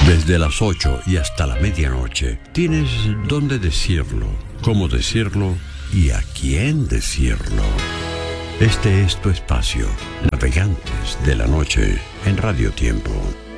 Desde las 8 y hasta la medianoche tienes dónde decirlo, cómo decirlo y a quién decirlo. Este es tu espacio, Navegantes de la Noche, en Radio Tiempo.